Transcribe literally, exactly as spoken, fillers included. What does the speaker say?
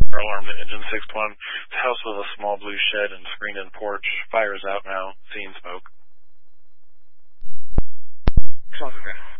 Alarm engine six one. House with a small blue shed and screened-in porch. Fire is out now. Seeing smoke. Smoke, okay.